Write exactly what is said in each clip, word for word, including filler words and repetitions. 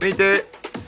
Emite.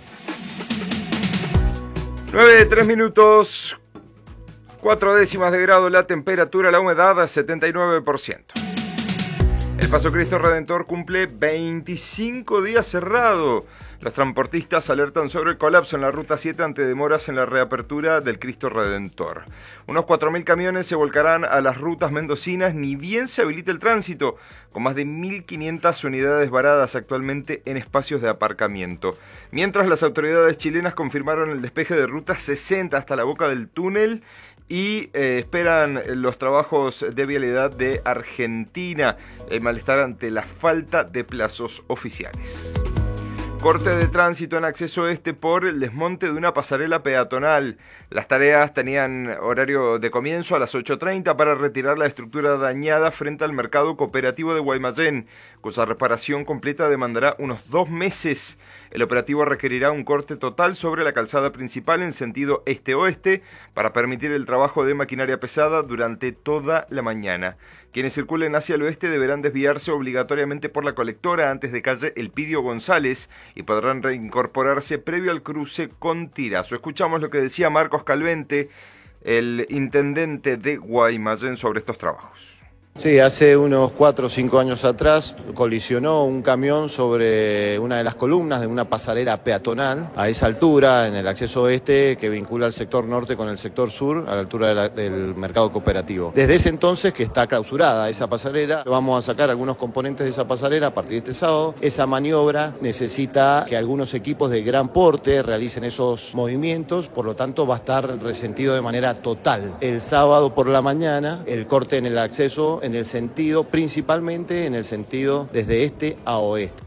nueve, tres minutos. cuatro décimas de grado la temperatura, la humedad setenta y nueve por ciento. El Paso Cristo Redentor cumple veinticinco días cerrado. Los transportistas alertan sobre el colapso en la Ruta siete ante demoras en la reapertura del Cristo Redentor. Unos cuatro mil camiones se volcarán a las rutas mendocinas ni bien se habilite el tránsito, con más de mil quinientas unidades varadas actualmente en espacios de aparcamiento. Mientras las autoridades chilenas confirmaron el despeje de Ruta sesenta hasta la boca del túnel y eh, esperan los trabajos de vialidad de Argentina. El malestar ante la falta de plazos oficiales. Corte de tránsito en acceso este por el desmonte de una pasarela peatonal. Las tareas tenían horario de comienzo a las ocho treinta para retirar la estructura dañada frente al mercado cooperativo de Guaymallén, cuya reparación completa demandará unos dos meses. El operativo requerirá un corte total sobre la calzada principal en sentido este-oeste para permitir el trabajo de maquinaria pesada durante toda la mañana. Quienes circulen hacia el oeste deberán desviarse obligatoriamente por la colectora antes de calle Elpidio González y podrán reincorporarse previo al cruce con Tirazo. Escuchamos lo que decía Marcos Calvente, el intendente de Guaymallén, sobre estos trabajos. Sí, hace unos cuatro o cinco años atrás colisionó un camión sobre una de las columnas de una pasarela peatonal a esa altura, en el acceso oeste que vincula el sector norte con el sector sur, a la altura de la, del mercado cooperativo. Desde ese entonces que está clausurada esa pasarela, vamos a sacar algunos componentes de esa pasarela a partir de este sábado. Esa maniobra necesita que algunos equipos de gran porte realicen esos movimientos, por lo tanto va a estar resentido de manera total. El sábado por la mañana, el corte en el acceso en el sentido, principalmente en el sentido desde este a oeste.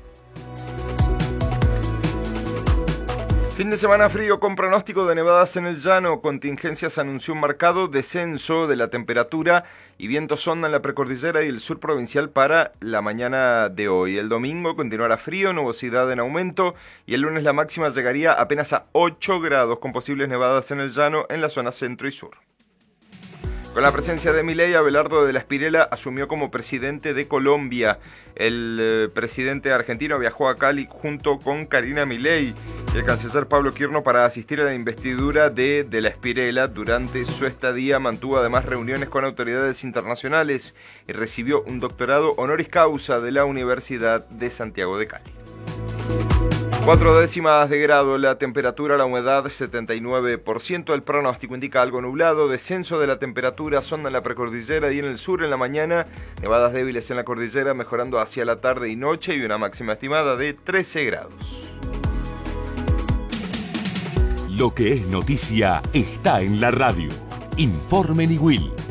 Fin de semana frío con pronóstico de nevadas en el llano. Contingencias anunció un marcado descenso de la temperatura y vientos onda en la precordillera y el sur provincial para la mañana de hoy. El domingo continuará frío, nubosidad en aumento y el lunes la máxima llegaría apenas a ocho grados con posibles nevadas en el llano en la zona centro y sur. Con la presencia de Milei, Abelardo de la Espriella asumió como presidente de Colombia. El eh, presidente argentino viajó a Cali junto con Karina Milei y el canciller Pablo Quirno para asistir a la investidura de de la Espriella. Durante su estadía mantuvo además reuniones con autoridades internacionales y recibió un doctorado honoris causa de la Universidad de Santiago de Cali. Cuatro décimas de grado la temperatura, la humedad setenta y nueve por ciento. El pronóstico indica algo nublado, descenso de la temperatura, sonda en la precordillera y en el sur en la mañana, nevadas débiles en la cordillera, mejorando hacia la tarde y noche y una máxima estimada de trece grados. Lo que es noticia está en la radio. Informe Nigüil.